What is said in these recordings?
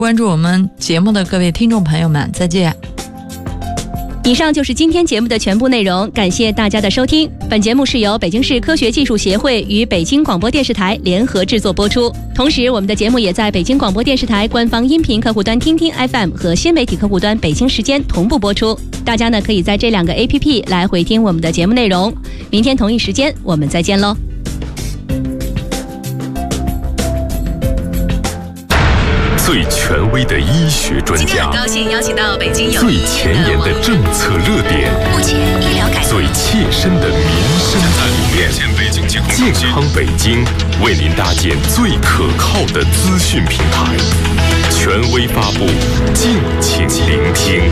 关注我们节目的各位听众朋友们，再见。 以上就是今天节目的全部内容，感谢大家的收听。本节目是由北京市科学技术协会与北京广播电视台联合制作播出，同时我们的节目也在北京广播电视台官方音频客户端听听 FM 和新媒体客户端北京时间同步播出。大家呢可以在这2个 APP 来回听我们的节目内容。明天同一时间我们再见喽。 最权威的医学专家， 今天很高兴邀请到北京有最前沿的政策热点， 目前医疗改革最切身的民生体验。健康北京为您搭建最可靠的资讯平台，权威发布，敬请聆听。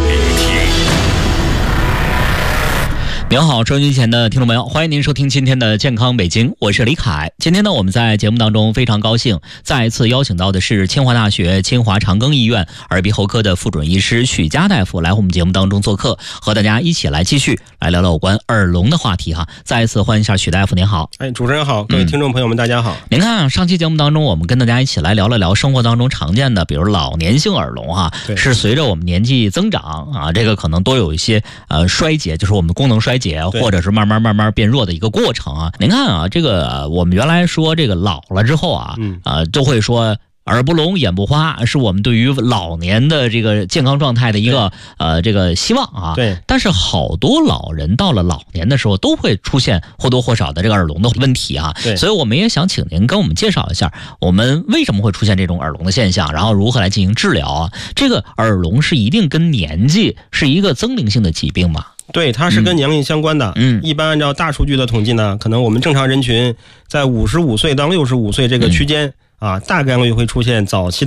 您好，收音机前的听众朋友，欢迎您收听今天的健康北京，我是李凯。今天呢，我们在节目当中非常高兴，再一次邀请到的是清华大学清华长庚医院耳鼻喉科的副主任医师许佳大夫来我们节目当中做客，和大家一起来继续来聊聊有关耳聋的话题哈。再一次欢迎一下许大夫，您好。 主持人好，各位听众朋友们，大家好。 您看上期节目当中，我们跟大家一起来聊了聊生活当中常见的，比如老年性耳聋哈，是随着我们年纪增长啊，这个可能都有一些衰竭，就是我们功能衰竭。或者是慢慢变弱的一个过程啊。您看啊，这个我们原来说这个老了之后啊，就会说耳不聋眼不花，是我们对于老年的这个健康状态的一个这个希望啊。 对。 但是好多老人到了老年的时候，都会出现或多或少的这个耳聋的问题啊。 对。 所以我们也想请您跟我们介绍一下，我们为什么会出现这种耳聋的现象，然后如何来进行治疗啊？这个耳聋是一定跟年纪是一个增龄性的疾病吗？ 对，它是跟年龄相关的。一般按照大数据的统计呢，可能我们正常人群在55岁到65岁这个区间大概率会出现早期